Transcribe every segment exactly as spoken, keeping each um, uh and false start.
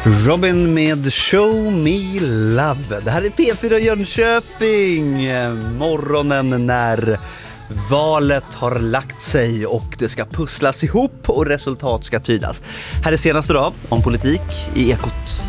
Robin med Show Me Love. Det här är P fyra Jönköping. Morgonen när valet har lagt sig och det ska pusslas ihop och resultat ska tydas. Här är senaste dag om politik i Ekot.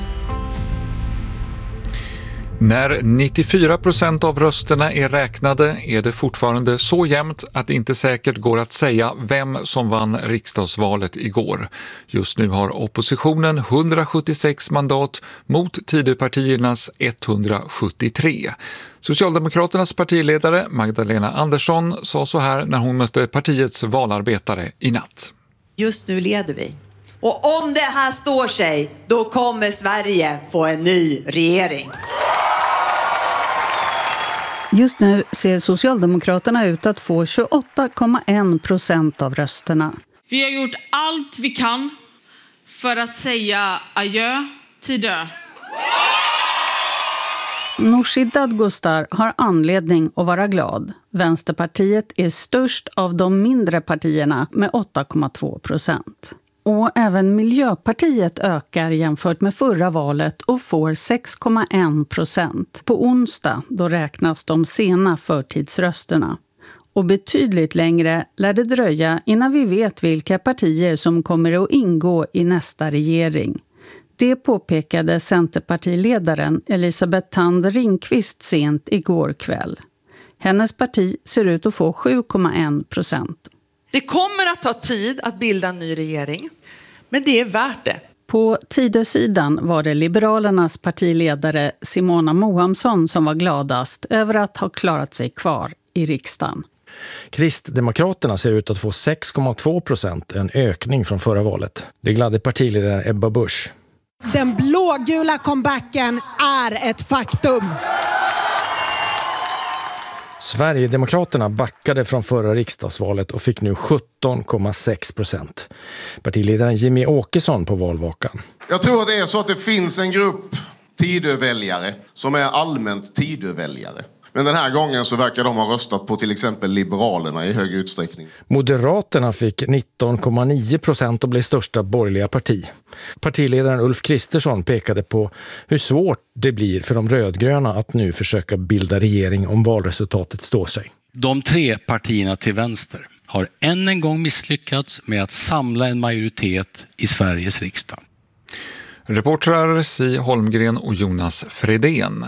När nittiofyra procent av rösterna är räknade är det fortfarande så jämnt att det inte säkert går att säga vem som vann riksdagsvalet igår. Just nu har oppositionen hundrasjuttiosex mandat mot Tidöpartiernas etthundrasjuttiotre. Socialdemokraternas partiledare Magdalena Andersson sa så här när hon mötte partiets valarbetare i natt. Just nu leder vi. Och om det här står sig, då kommer Sverige få en ny regering. Just nu ser Socialdemokraterna ut att få tjugoåtta komma en procent av rösterna. Vi har gjort allt vi kan för att säga adjö till dö. Nooshi Dadgostar har anledning att vara glad. Vänsterpartiet är störst av de mindre partierna med åtta komma två procent. Och även Miljöpartiet ökar jämfört med förra valet och får sex komma en procent. På onsdag då räknas de sena förtidsrösterna. Och betydligt längre lär det dröja innan vi vet vilka partier som kommer att ingå i nästa regering. Det påpekade Centerpartiledaren Elisabeth Thand Ringqvist sent igår kväll. Hennes parti ser ut att få sju komma en procent. Det kommer att ta tid att bilda en ny regering, men det är värt det. På Tidösidan var det Liberalernas partiledare Simona Mohamsson som var gladast över att ha klarat sig kvar i riksdagen. Kristdemokraterna ser ut att få sex komma två procent, en ökning från förra valet. Det gladde partiledaren Ebba Busch. Den blågula comebacken är ett faktum. Sverigedemokraterna backade från förra riksdagsvalet och fick nu sjutton komma sex procent. Partiledaren Jimmy Åkesson på valvakan. Jag tror att det är så att det finns en grupp Tidöväljare som är allmänt Tidöväljare. Men den här gången så verkar de ha röstat på till exempel Liberalerna i hög utsträckning. Moderaterna fick nitton komma nio procent och blev största borgerliga parti. Partiledaren Ulf Kristersson pekade på hur svårt det blir för de rödgröna att nu försöka bilda regering om valresultatet står sig. De tre partierna till vänster har än en gång misslyckats med att samla en majoritet i Sveriges riksdag. Reportrar Si Holmgren och Jonas Fredén.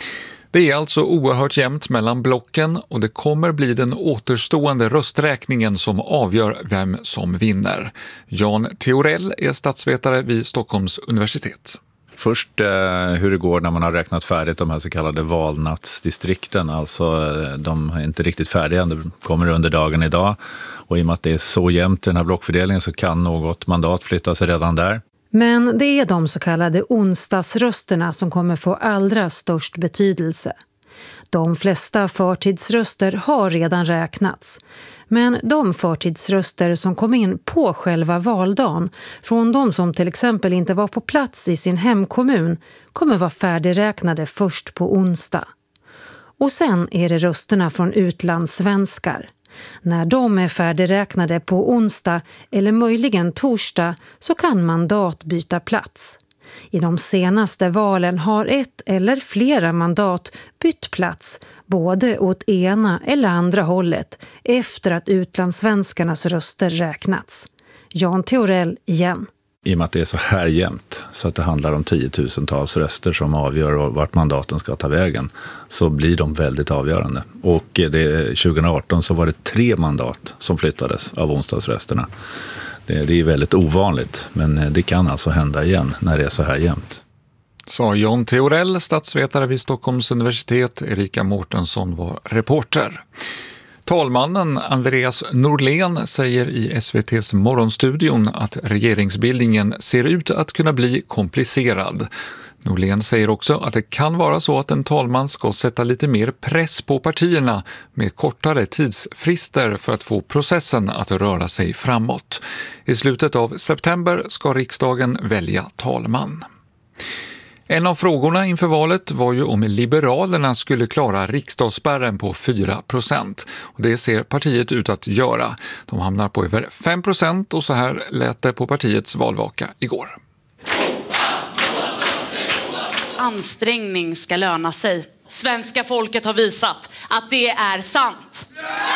Det är alltså oerhört jämnt mellan blocken och det kommer bli den återstående rösträkningen som avgör vem som vinner. Jan Theorell är statsvetare vid Stockholms universitet. Först eh, hur det går när man har räknat färdigt de här så kallade valnattsdistrikten. Alltså de är inte riktigt färdiga, det kommer under dagen idag. Och i och med att det är så jämnt i den här blockfördelningen så kan något mandat flytta sig redan där. Men det är de så kallade onsdagsrösterna som kommer få allra störst betydelse. De flesta förtidsröster har redan räknats. Men de förtidsröster som kom in på själva valdagen, från de som till exempel inte var på plats i sin hemkommun, kommer vara färdigräknade först på onsdag. Och sen är det rösterna från utlandssvenskar. När de är färdigräknade på onsdag eller möjligen torsdag så kan mandat byta plats. I de senaste valen har ett eller flera mandat bytt plats både åt ena eller andra hållet efter att utlandssvenskarnas röster räknats. Jan Theorell igen. I och med att det är så här jämnt så att det handlar om tiotusentals röster som avgör vart mandaten ska ta vägen så blir de väldigt avgörande. Och det, tjugo arton så var det tre mandat som flyttades av onsdagsrösterna. Det, det är väldigt ovanligt men det kan alltså hända igen när det är så här jämnt. Sa Jan Theorell, statsvetare vid Stockholms universitet. Erika Mårtensson var reporter. Talmannen Andreas Norlén säger i S V T:s morgonstudion att regeringsbildningen ser ut att kunna bli komplicerad. Norlén säger också att det kan vara så att en talman ska sätta lite mer press på partierna med kortare tidsfrister för att få processen att röra sig framåt. I slutet av september ska riksdagen välja talman. En av frågorna inför valet var ju om Liberalerna skulle klara riksdagsspärren på fyra procent. Och det ser partiet ut att göra. De hamnar på över fem procent och så här lät det på partiets valvaka igår. ansträngning ska löna sig. Svenska folket har visat att det är sant.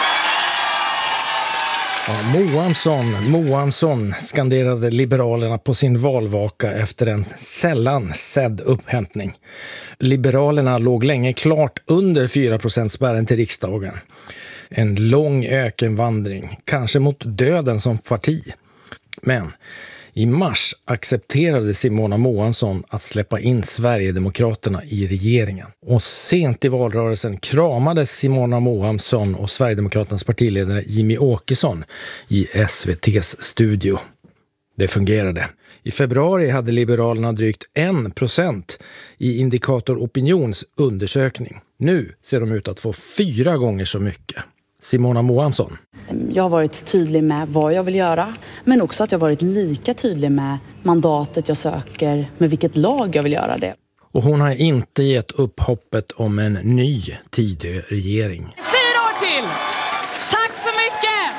Ja, Moamsson, Moamsson skanderade Liberalerna på sin valvaka efter en sällan sedd upphämtning. Liberalerna låg länge klart under fyra procent spärren till riksdagen. En lång ökenvandring, kanske mot döden som parti. Men i mars accepterade Simona Moamsson att släppa in Sverigedemokraterna i regeringen. Och sent i valrörelsen kramades Simona Moamsson och Sverigedemokraternas partiledare Jimmy Åkesson i S V T:s studio. Det fungerade. I februari hade Liberalerna drygt en procent i Indikator Opinions undersökning. Nu ser de ut att få fyra gånger så mycket. Simona Moamsson. Jag har varit tydlig med vad jag vill göra, men också att jag har varit lika tydlig med mandatet jag söker, med vilket lag jag vill göra det. Och hon har inte gett upp hoppet om en ny Tidö-regering. Fyra år till! Tack så mycket!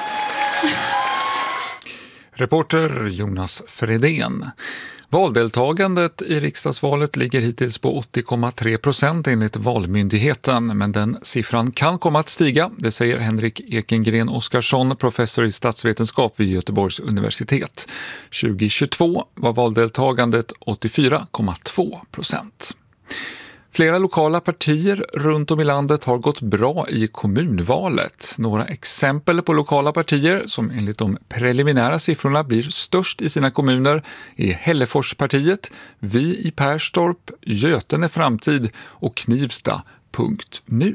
Reporter Jonas Fredén. Valdeltagandet i riksdagsvalet ligger hittills på åttio komma tre procent enligt Valmyndigheten, men den siffran kan komma att stiga, det säger Henrik Ekengren Oskarsson, professor i statsvetenskap vid Göteborgs universitet. tjugohundratjugotvå var valdeltagandet åttiofyra komma två procent. Flera lokala partier runt om i landet har gått bra i kommunvalet. Några exempel på lokala partier som enligt de preliminära siffrorna blir störst i sina kommuner är Hälleforspartiet, Vi i Perstorp, Götene Framtid och Knivsta punkt nu.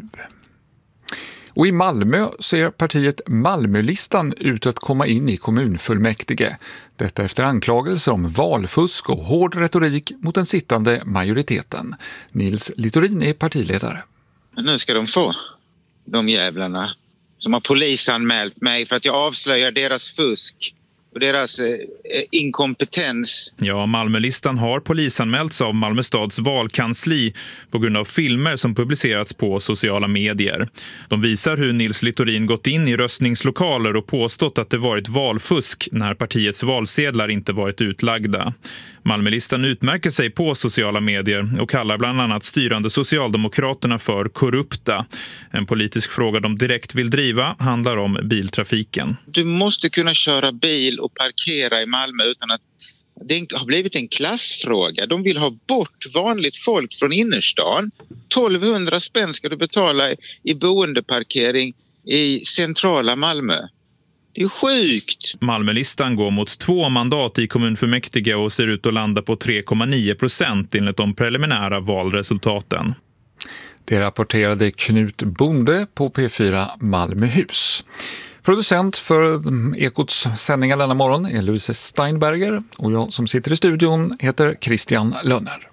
Och i Malmö ser partiet Malmölistan ut att komma in i kommunfullmäktige. Detta efter anklagelser om valfusk och hård retorik mot den sittande majoriteten. Nils Littorin är partiledare. Nu ska de få, de jävlarna som har polisanmält mig för att jag avslöjar deras fusk och deras eh, inkompetens. Ja, Malmölistan har polisanmälts av Malmö stads valkansli på grund av filmer som publicerats på sociala medier. De visar hur Nils Littorin gått in i röstningslokaler och påstått att det varit valfusk när partiets valsedlar inte varit utlagda. Malmölistan utmärker sig på sociala medier och kallar bland annat styrande Socialdemokraterna för korrupta. En politisk fråga de direkt vill driva handlar om biltrafiken. Du måste kunna köra bil och parkera i Malmö utan att det har blivit en klassfråga. De vill ha bort vanligt folk från innerstan. tolvhundra spänn ska du betala i boendeparkering i centrala Malmö. Det är sjukt. Malmölistan går mot två mandat i kommunfullmäktige och ser ut att landa på tre komma nio procent enligt de preliminära valresultaten. Det rapporterade Knut Bonde på P fyra Malmöhus. Producent för Ekots sändningar denna morgon är Louise Steinberger och jag som sitter i studion heter Christian Lönner.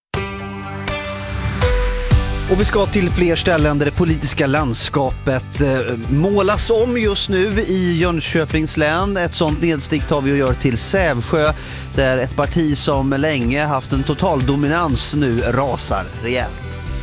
Och vi ska till fler ställen där det politiska landskapet eh, målas om just nu i Jönköpings län. Ett sånt nedstick tar vi och gör till Sävsjö där ett parti som länge haft en total dominans nu rasar rejält.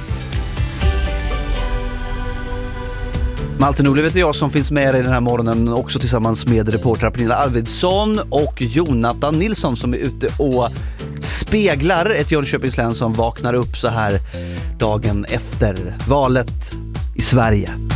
Malte Norli vet jag som finns med i den här morgonen också tillsammans med reportrar Pernilla Arvidsson och Jonathan Nilsson som är ute och speglar ett Jönköpings län som vaknar upp så här dagen efter valet i Sverige.